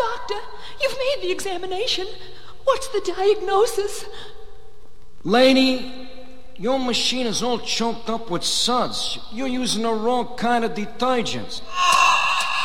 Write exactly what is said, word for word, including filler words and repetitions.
Doctor, you've made the examination. What's the diagnosis? Lady, your machine is all choked up with suds. You're using the wrong kind of detergents.